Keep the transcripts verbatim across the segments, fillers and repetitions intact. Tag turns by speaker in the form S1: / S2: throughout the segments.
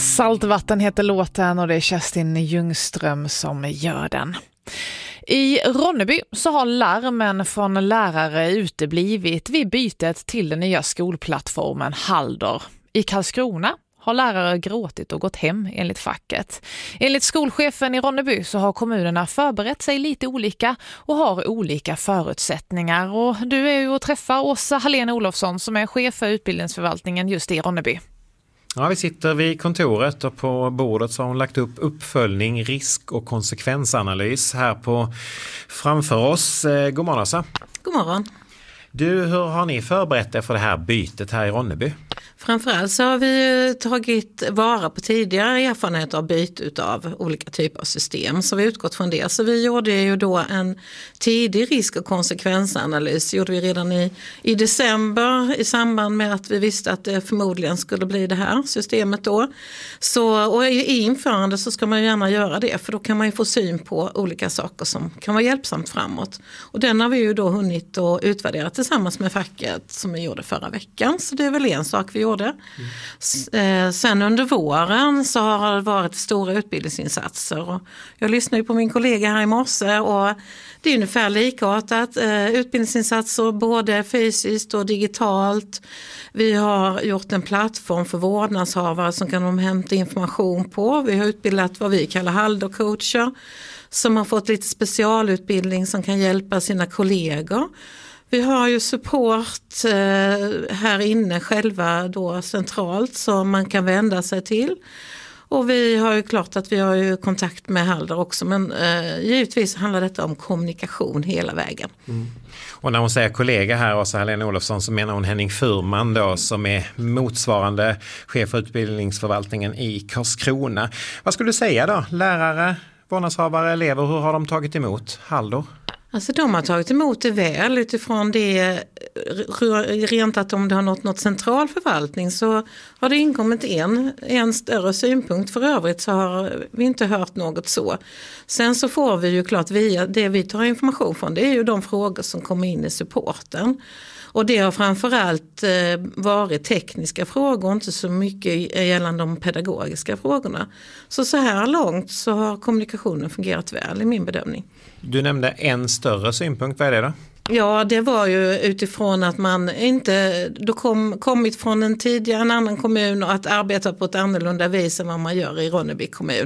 S1: Saltvatten heter låten och det är Kerstin Ljungström som gör den. I Ronneby så har larmen från lärare uteblivit vid bytet till den nya skolplattformen Halldor. I Karlskrona har lärare gråtit och gått hem enligt facket. Enligt skolchefen i Ronneby så har kommunerna förberett sig lite olika och har olika förutsättningar. Och du är ju att träffa Åsa Hallén Olofsson som är chef för utbildningsförvaltningen just i Ronneby.
S2: Ja, vi sitter vid kontoret och på bordet så har hon lagt upp uppföljning, risk- och konsekvensanalys här på framför oss. God morgon, Åsa.
S3: God morgon.
S2: Du, hur har ni förberett er för det här bytet här i Ronneby?
S3: Framförallt så har vi tagit vara på tidigare erfarenheter av byte av olika typer av system. Så vi har utgått från det. Så vi gjorde ju då en tidig risk- och konsekvensanalys. Det gjorde vi redan i, i december i samband med att vi visste att det förmodligen skulle bli det här systemet då. Så, och i införande så ska man ju gärna göra det, för då kan man ju få syn på olika saker som kan vara hjälpsamt framåt. Och den har vi ju då hunnit att utvärdera tillsammans med facket som vi gjorde förra veckan. Så det är väl en sak vi gjorde. Mm. Sen under våren så har det varit stora utbildningsinsatser. Och jag lyssnar ju på min kollega här i morse och det är ungefär likartat. Utbildningsinsatser både fysiskt och digitalt. Vi har gjort en plattform för vårdnadshavare som kan de hämta information på. Vi har utbildat vad vi kallar Halldor-coacher som har fått lite specialutbildning som kan hjälpa sina kollegor. Vi har ju support eh, här inne själva då centralt som man kan vända sig till. Och vi har ju klart att vi har ju kontakt med Halldor också, men eh, givetvis handlar detta om kommunikation hela vägen. Mm.
S2: Och när hon säger kollega här, Åsa Hallén Olofsson, så menar hon Henning Furman då, som är motsvarande chef för utbildningsförvaltningen i Karlskrona. Vad skulle du säga då? Lärare, vårdnadshavare, elever, hur har de tagit emot Halldor?
S3: Alltså de har tagit emot det väl utifrån det, rent att om det har nått något central förvaltning så har det inkommit en, en större synpunkt. För övrigt så har vi inte hört något så. Sen så får vi ju klart via det vi tar information från, det är ju de frågor som kommer in i supporten. Och det har framförallt varit tekniska frågor, inte så mycket gällande de pedagogiska frågorna. Så så här långt så har kommunikationen fungerat väl i min bedömning. Du
S2: nämnde en större synpunkt, vad är det då?
S3: Ja, det var ju utifrån att man inte då kom, kommit från en tidigare en annan kommun och att arbeta på ett annorlunda vis än vad man gör i Ronneby kommun.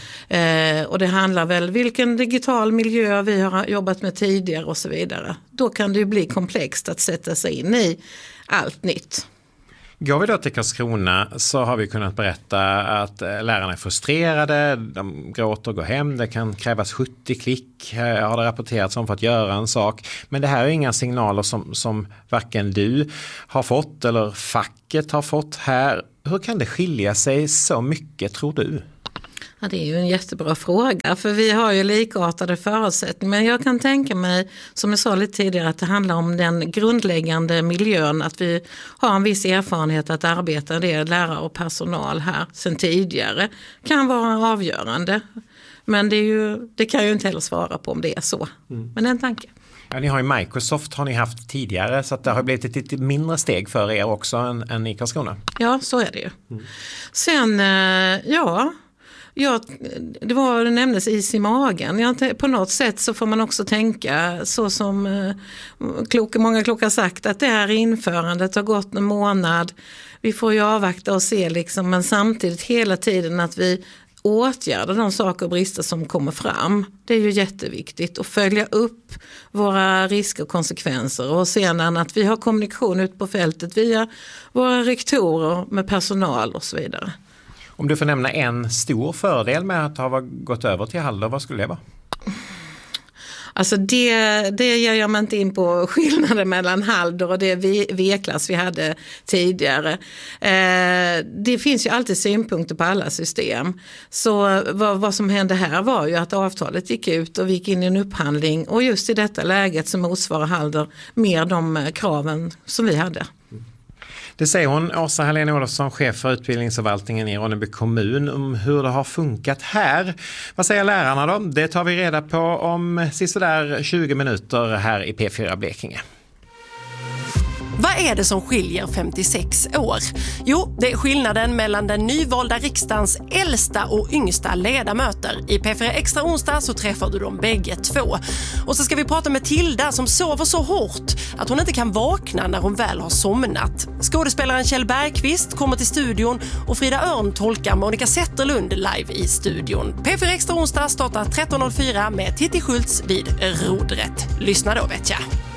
S3: Mm. Eh, och det handlar väl vilken digital miljö vi har jobbat med tidigare och så vidare. Då kan det ju bli komplext att sätta sig in i allt nytt.
S2: Går vi då till Karlskrona så har vi kunnat berätta att lärarna är frustrerade, de gråter och går hem, det kan krävas sjuttio klick, har det rapporterats om för att göra en sak. Men det här är inga signaler som, som varken du har fått eller facket har fått här. Hur kan det skilja sig så mycket, tror du?
S3: Ja, det är ju en jättebra fråga, för vi har ju likartade förutsättningar. Men jag kan tänka mig, som jag sa lite tidigare, att det handlar om den grundläggande miljön. Att vi har en viss erfarenhet att arbeta, det är lärare och personal här sedan tidigare. Kan vara avgörande. Men det, är ju, det kan ju inte heller svara på om det är så. Mm. Men en tanke.
S2: Ja, ni har ju Microsoft har ni haft tidigare, så att det har blivit ett lite mindre steg för er också än, än i Karlskrona.
S3: Ja, så är det ju. Mm. Sen, ja... Ja, det var det nämndes is i magen. Jag, på något sätt så får man också tänka så som eh, kloka, många kloka sagt, att det här införandet har gått en månad. Vi får ju avvakta och se liksom, men samtidigt hela tiden att vi åtgärdar de saker och brister som kommer fram. Det är ju jätteviktigt att följa upp våra risker och konsekvenser och sedan att vi har kommunikation ut på fältet via våra rektorer med personal och så vidare.
S2: Om du får nämna en stor fördel med att ha gått över till Halldor, vad skulle det vara?
S3: Alltså det, det ger jag mig inte in på skillnaden mellan Halldor och det V-klass vi hade tidigare. Eh, det finns ju alltid synpunkter på alla system. Så vad, vad som hände här var ju att avtalet gick ut och vi gick in i en upphandling. Och just i detta läget så motsvarar Halldor mer de kraven som vi hade.
S2: Det säger hon, Åsa Hallén Olofsson, chef för utbildningsförvaltningen i Ronneby kommun, om hur det har funkat här. Vad säger lärarna då? Det tar vi reda på om sisådär tjugo minuter här i P fyra Blekinge.
S4: Vad är det som skiljer femtiosex år? Jo, det är skillnaden mellan den nyvalda riksdagens äldsta och yngsta ledamöter. I P fyra Extra onsdag så träffar du dem bägge två. Och så ska vi prata med Tilda som sover så hårt att hon inte kan vakna när hon väl har somnat. Skådespelaren Kjell Bergqvist kommer till studion och Frida Örn tolkar Monica Zetterlund live i studion. P fyra Extra onsdag startar tretton noll fyra med Titti Schultz vid rodret. Lyssna då, vet jag.